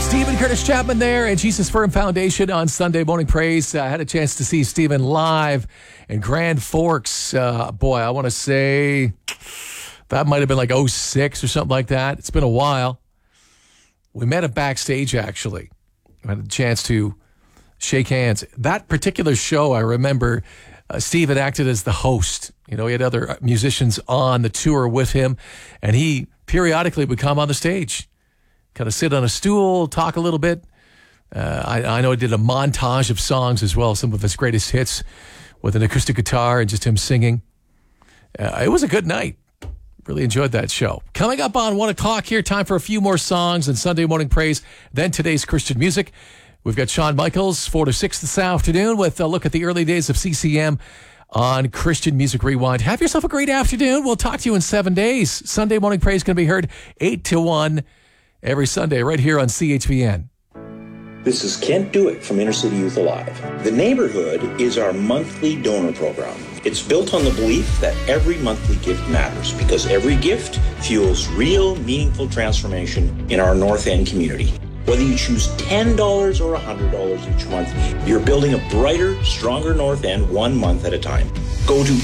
Stephen Curtis Chapman there at Jesus Firm Foundation on Sunday Morning Praise. I had a chance to see Stephen live in Grand Forks. Boy, I want to say that might have been like 06 or something like that. It's been a while. We met him backstage, actually. I had a chance to shake hands. That particular show, I remember Steve had acted as the host. You know, he had other musicians on the tour with him, and he periodically would come on the stage, kind of sit on a stool, talk a little bit. I know he did a montage of songs as well, some of his greatest hits with an acoustic guitar and just him singing. It was a good night. Really enjoyed that show. Coming up on 1 o'clock here, time for a few more songs and Sunday Morning Praise, then today's Christian music. We've got Shawn Michaels, 4 to 6 this afternoon with a look at the early days of CCM on Christian Music Rewind. Have yourself a great afternoon. We'll talk to you in 7 days. Sunday Morning Praise can be heard 8 to 1 every Sunday right here on CHBN. This is Kent Dewitt from Inner City Youth Alive. The Neighborhood is our monthly donor program. It's built on the belief that every monthly gift matters because every gift fuels real, meaningful transformation in our North End community. Whether you choose $10 or $100 each month, you're building a brighter, stronger North End 1 month at a time. Go to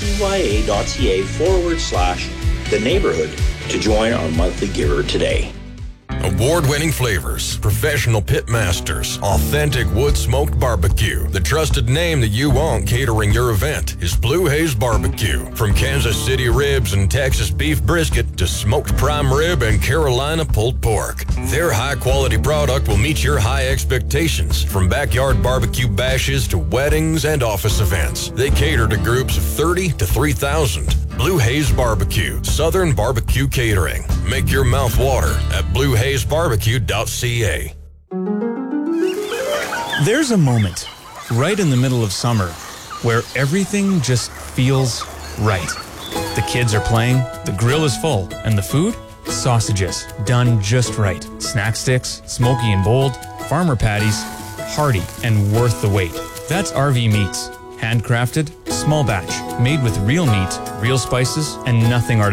icya.ca/The Neighborhood to join our monthly giver today. Award-winning flavors, professional pit masters, authentic wood-smoked barbecue. The trusted name that you want catering your event is Blue Haze Barbecue. From Kansas City ribs and Texas beef brisket to smoked prime rib and Carolina pulled pork. Their high-quality product will meet your high expectations. From backyard barbecue bashes to weddings and office events, they cater to groups of 30 to 3,000. Blue Haze Barbecue, Southern Barbecue Catering. Make your mouth water at bluehazebarbecue.ca. There's a moment right in the middle of summer where everything just feels right. The kids are playing, the grill is full, and the food? Sausages, done just right. Snack sticks, smoky and bold, farmer patties, hearty and worth the wait. That's RV Meats. Handcrafted, small batch, made with real meat, real spices, and nothing artificial.